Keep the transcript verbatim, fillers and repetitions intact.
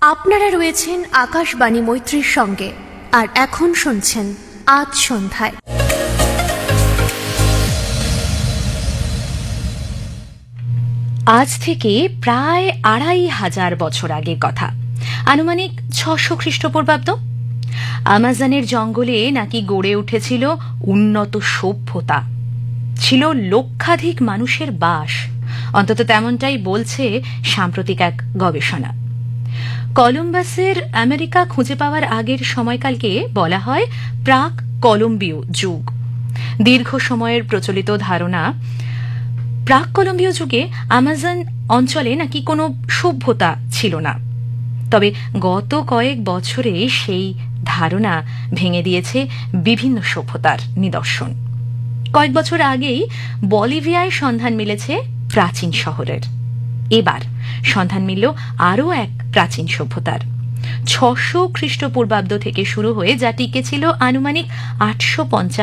আপনারা রয়েছেন আকাশবাণী মৈত্রীর সঙ্গে, আর এখন শুনছেন আজ সন্ধ্যায়। আজ থেকে প্রায় আড়াই হাজার বছর আগের কথা, আনুমানিক ছশো খ্রিস্টপূর্বাব্দ। আমাজনের জঙ্গলে নাকি গড়ে উঠেছিল উন্নত সভ্যতা, ছিল লক্ষাধিক মানুষের বাস, অন্তত তেমনটাই বলছে সাম্প্রতিক এক গবেষণা। কলম্বাসের আমেরিকা খুঁজে পাওয়ার আগের সময়কালকে বলা হয় প্রাক কলম্বীয় যুগ। দীর্ঘ সময়ের প্রচলিত ধারণা, প্রাক কলম্বীয় যুগে আমাজন অঞ্চলে নাকি কোনো সভ্যতা ছিল না। তবে গত কয়েক বছরে সেই ধারণা ভেঙে দিয়েছে বিভিন্ন সভ্যতার নিদর্শন। কয়েক বছর আগেই বলিভিয়ায় সন্ধান মিলেছে প্রাচীন শহরের। এবার সন্ধান মিলল আরও এক প্রাচীন সভ্যতার, ছশো খ্রিস্টপূর্বাব্দ থেকে শুরু হয়ে যা টিকে ছিল আনুমানিক আটশো পঞ্চাশ